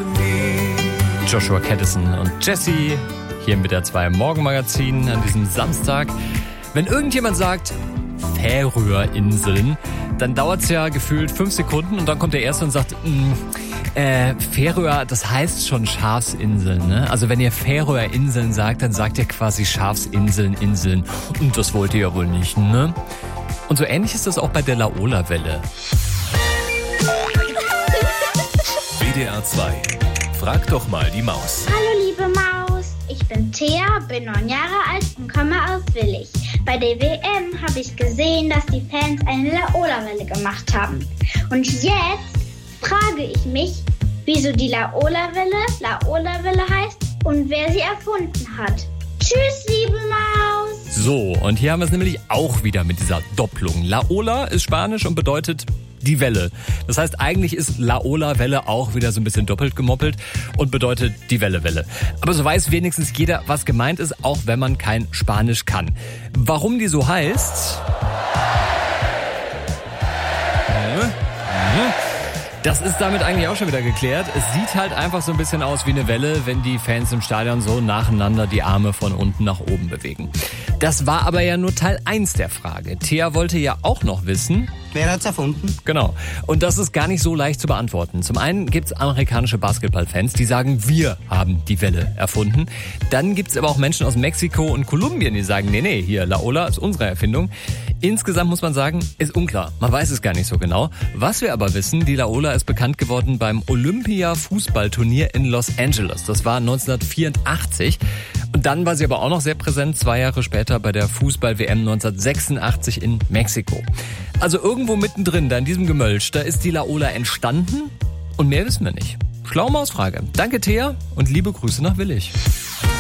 Joshua Caddison und Jessie hier mit der 2 Morgenmagazin an diesem Samstag. Wenn irgendjemand sagt Färöerinseln, dann dauert es ja gefühlt 5 Sekunden und dann kommt der Erste und sagt, Färöer, das heißt schon Schafsinseln, ne? Also wenn ihr Färöerinseln sagt, dann sagt ihr quasi Schafsinseln, Inseln. Und das wollt ihr ja wohl nicht, ne? Und so ähnlich ist das auch bei der Laola-Welle. WDR 2. Frag doch mal die Maus. Hallo liebe Maus, ich bin Thea, bin 9 Jahre alt und komme aus Willich. Bei der WM habe ich gesehen, dass die Fans eine Laola-Welle gemacht haben. Und jetzt frage ich mich, wieso die Laola-Welle heißt und wer sie erfunden hat. Tschüss, liebe Maus! So, und hier haben wir es nämlich auch wieder mit dieser Doppelung. Laola ist Spanisch und bedeutet die Welle. Das heißt, eigentlich ist Laola-Welle auch wieder so ein bisschen doppelt gemoppelt und bedeutet die Welle. Aber so weiß wenigstens jeder, was gemeint ist, auch wenn man kein Spanisch kann. Warum die so heißt? Das ist damit eigentlich auch schon wieder geklärt. Es sieht halt einfach so ein bisschen aus wie eine Welle, wenn die Fans im Stadion so nacheinander die Arme von unten nach oben bewegen. Das war aber ja nur Teil 1 der Frage. Thea wollte ja auch noch wissen... Wer hat's erfunden? Genau. Und das ist gar nicht so leicht zu beantworten. Zum einen gibt's amerikanische Basketballfans, die sagen, wir haben die Welle erfunden. Dann gibt's aber auch Menschen aus Mexiko und Kolumbien, die sagen, nee, hier, Laola ist unsere Erfindung. Insgesamt muss man sagen, ist unklar. Man weiß es gar nicht so genau. Was wir aber wissen, die Laola ist bekannt geworden beim Olympia-Fußballturnier in Los Angeles. Das war 1984. Und dann war sie aber auch noch sehr präsent, 2 Jahre später bei der Fußball-WM 1986 in Mexiko. Also irgendwo mittendrin, da in diesem Gemölsch, da ist die Laola entstanden und mehr wissen wir nicht. Schlaue Mausfrage. Danke Thea und liebe Grüße nach Willich.